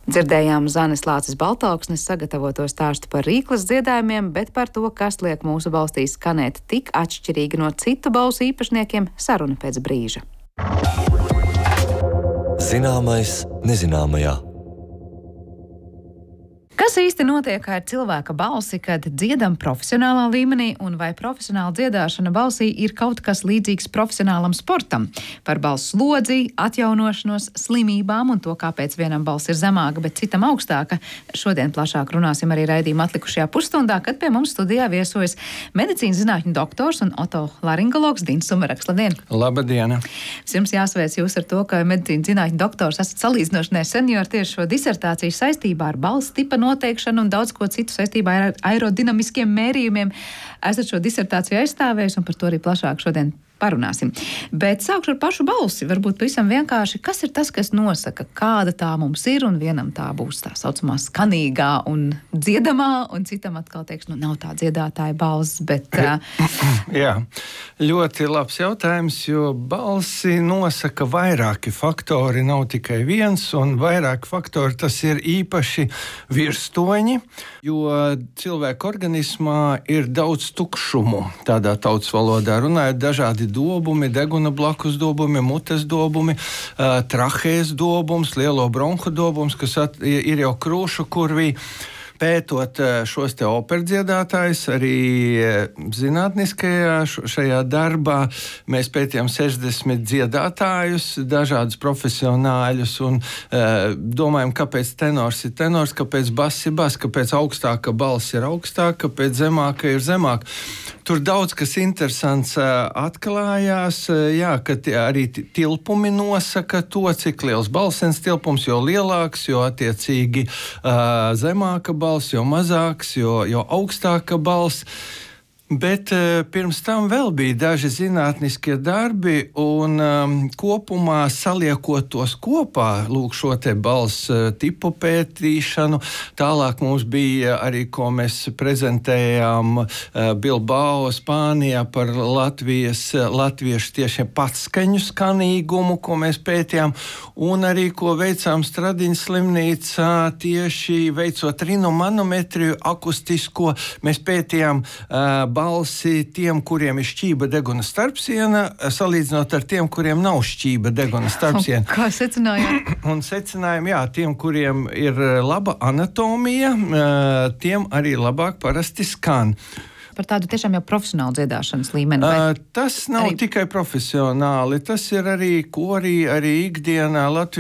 Dzirdējām Zanes Lācis Baltauksnes sagatavoto stāstu par Rīklas dziedājumiem, bet par to, kas liek mūsu balsī skanēt tik atšķirīgi no citu balsu īpašniekiem, saruna pēc brīža. Zināmais nezināmajā. Kas īsti notiek ar cilvēka balsi, kad dziedam profesionālā līmenī, un vai profesionāla dziedāšana balsī ir kaut kas līdzīgs profesionālam sportam? Par balss slodzi, atjaunošanos, slimībām un to, kāpēc vienam balss ir zemāka, bet citam augstāka. Šodien plašāk runāsim arī raidījuma atlikušajā pusstundā, kad pie mums studijā viesojas medicīnas zinātņu doktors un otolaringologs Dins Sumeraks. Labdien! Labdien! Jums jāsveic jūs ar to, ka medicīnas zinātņu doktors esat salīdzinoši seniori tieši šo disertāciju saistībā ar balss tipa noteikšanu un daudz ko citu saistībā ar aerodinamiskiem mērījumiem. Esat šo disertāciju aizstāvējis un par to arī plašāk šodien parunāsim. Bet sākšu ar pašu balsi. Varbūt pavisam vienkārši, kas ir tas, kas nosaka, kāda tā mums ir, un vienam tā būs tā saucamā skanīgā un dziedamā, un citam atkal teiks, nav tā dziedātāja balss, bet... Jā, ļoti labs jautājums, jo balsi nosaka vairāki faktori, nav tikai viens, un vairāki faktori tas ir īpaši virstoņi, jo cilvēka organismā ir daudz tukšumu, tādā tautas valodā runājot, dažādi dobumi, deguna blakus dobumi, mutes dobumi, trahēs dobums, lielo bronhu dobums, kas ir jau krūšu kurvī. Pētot šos te operdziedātājus, arī zinātniskajā šajā darbā, mēs pētījām 60 dziedātājus, dažādus profesionāļus un domājam, kāpēc tenors ir tenors, kāpēc bass ir bass, kāpēc augstāka balss ir augstāka, kāpēc zemāka ir zemāka. Tur daudz kas interesants atklājās, jā, ka arī tilpumi nosaka to, cik liels balsens tilpums, jo lielāks, jo attiecīgi zemāka balss, jo mazāks, jo augstāka balss. Bet pirms tam vēl bija daži zinātniskie darbi, un kopumā saliekot tos kopā, lūk, šo te balss tipu pētīšanu. Tālāk mums bija arī, ko mēs prezentējām Bilbao, Spānijā par latviešu tieši patskaņu skanīgumu, ko mēs pētījām, un arī, ko veicām Stradiņas slimnīcā, tieši veicot rinomanometriju akustisko, mēs pētījām balsi tiem, kuriem ir šķība deguna starpsiena, salīdzinot ar tiem, kuriem nav šķība deguna starpsiena. Kā secinājāt? Un secinājām, jā, tiem, kuriem ir laba anatomija, tiem arī labāk parasti skan. Par tādu tiešām jau profesionālu dziedāšanas līmeni? Tas nav tikai profesionāli, tas ir arī korī, arī ikdienā Latvijā.